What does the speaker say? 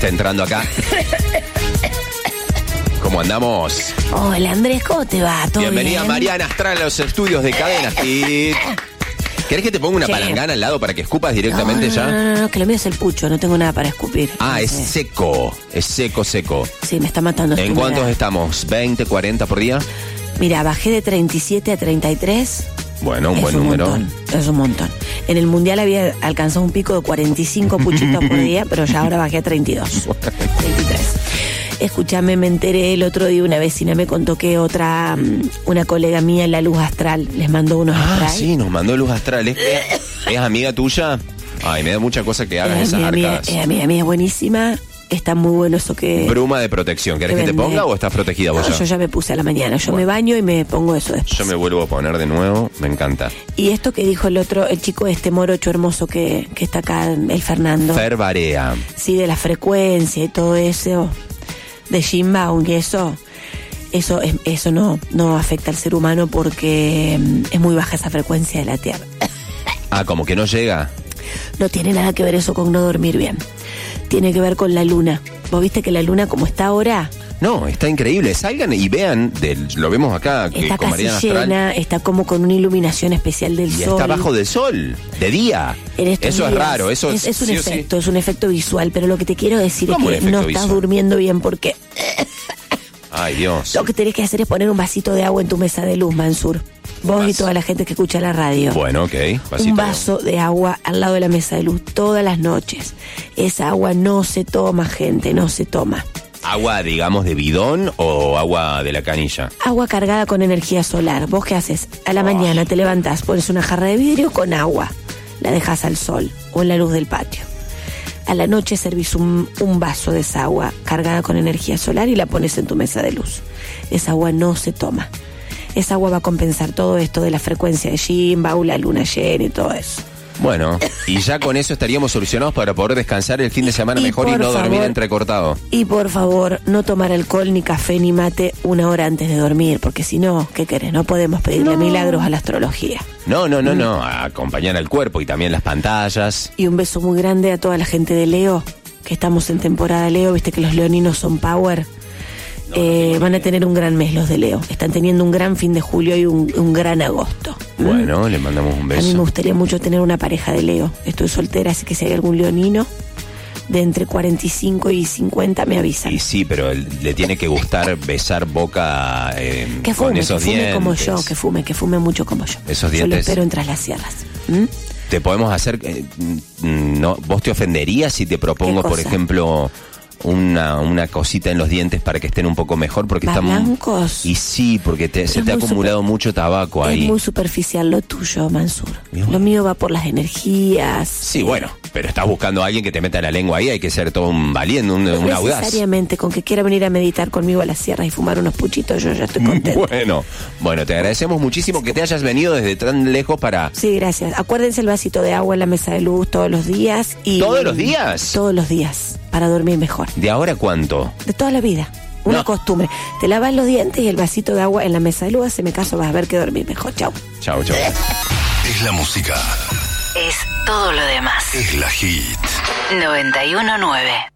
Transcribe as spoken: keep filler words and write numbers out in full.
está entrando acá. ¿Cómo andamos? Hola Andrés, ¿cómo te va? ¿Todo Bienvenida bien? Mariana Astral a los estudios de Cadena Hit. ¿Querés que te ponga una Sí. palangana al lado para que escupas directamente no, no, ya? No, no, no, que lo mío es el pucho, no tengo nada para escupir. Ah, No es sé. seco, es seco, seco. Sí, me está matando. esta ¿En cuántos humedad. estamos? ¿veinte, cuarenta por día? Mira, bajé de treinta y siete a treinta y tres. Bueno, un es buen un número. Montón, es un montón. En el Mundial había alcanzado un pico de cuarenta y cinco puchitos por día, pero ya ahora bajé a treinta y dos. treinta y tres. Escúchame, me enteré el otro día, una vecina me contó que otra, mm, una colega mía, la Luz Astral, les mandó unos Ah, sprays. sí, nos mandó luz astral. ¿Es, es amiga tuya? Ay, me da mucha cosa que hagas Es esas mi amiga, arcadas. es amiga mía, buenísima. Está muy bueno eso que... Bruma de protección. ¿Querés que te vende. ponga o estás protegida vos No, ya? yo ya me puse a la mañana. Yo Bueno. me baño y me pongo eso después. Yo me vuelvo a poner de nuevo, me encanta. Y esto que dijo el otro, el chico este morocho hermoso que, que está acá, el Fernando. Fer Barea. Sí, de la frecuencia y todo eso, de Jimbaum y eso, eso, es- eso no, no afecta al ser humano porque mm, es muy baja esa frecuencia de la Tierra. Ah, como que no llega. No tiene nada que ver eso con no dormir bien. Tiene que ver con la luna. ¿Vos viste que la luna como está ahora? No, está increíble. Salgan y vean, del, lo vemos acá que Está con casi Mariana Astral. llena, está como con una iluminación especial del Y sol. está bajo del sol, de día. En estos Eso es días. raro, eso es, es un sí o sí. efecto, es un efecto visual, pero lo que te quiero decir es ¿Cómo un que efecto no estás visual? durmiendo bien porque Ay, Dios. lo que tenés que hacer es poner un vasito de agua en tu mesa de luz, Mansur. Vos y Vaso. toda la gente que escucha la radio. Bueno, ok. Vasito. Un vaso de agua al lado de la mesa de luz todas las noches. Esa agua no se toma, gente, no se toma. ¿Agua, digamos, de bidón o agua de la canilla? Agua cargada con energía solar. ¿Vos qué haces? A la mañana te levantás, pones una jarra de vidrio con agua. La dejas al sol o en la luz del patio. A la noche servís un, un vaso de esa agua cargada con energía solar y la pones en tu mesa de luz. Esa agua no se toma. Esa agua va a compensar todo esto de la frecuencia de Jimbaum, la luna llena y todo eso. Bueno, y ya con eso estaríamos solucionados para poder descansar el fin de semana Y mejor y por no dormir favor, entrecortado. Y por favor, no tomar alcohol, ni café, ni mate una hora antes de dormir, porque si no, ¿qué querés? No podemos pedirle milagros a la astrología. No, no, Mm. no, no. A acompañar al cuerpo y también las pantallas. Y un beso muy grande a toda la gente de Leo, que estamos en temporada Leo, viste que los leoninos son power. Eh, van a tener un gran mes los de Leo. Están teniendo un gran fin de julio y un, un gran agosto. ¿Mm? Bueno, le mandamos un A mí me beso. gustaría mucho tener una pareja de Leo. Estoy soltera, así que si hay algún leonino de entre cuarenta y cinco y cincuenta me avisan. Y sí, pero él- le tiene que gustar besar boca eh, Que con fume, que esos fume dientes. como yo, que fume, que fume mucho como yo. Esos Yo lo dientes. espero en Tras las Sierras. ¿Mm? Te podemos hacer... eh, mm, no, ¿Vos te ofenderías si te propongo, ¿Qué por cosa? ejemplo, una, una cosita en los dientes para que estén un poco mejor? Porque ¿Más están... blancos? Y sí, porque te- se Es te ha muy acumulado super- mucho tabaco Es ahí. muy superficial lo tuyo, Mansur. Y bueno. Lo mío va por las energías. Sí, bueno, pero estás buscando a alguien que te meta la lengua ahí, hay que ser todo un valiente, un, un No audaz. necesariamente, con que quiera venir a meditar conmigo a las sierras y fumar unos puchitos, yo ya estoy contenta. Bueno, bueno, te agradecemos muchísimo que te hayas venido desde tan lejos para... Sí, gracias. Acuérdense el vasito de agua en la mesa de luz todos los días. y ¿Todos los días? Todos los días, para dormir mejor. ¿De ahora cuánto? De toda la vida. Una No. costumbre. Te lavas los dientes y el vasito de agua en la mesa de luz, haceme caso, vas a ver que dormir mejor. Chau. Chau, chau. Es la música. Es todo lo demás. Es la hit. noventa y uno nueve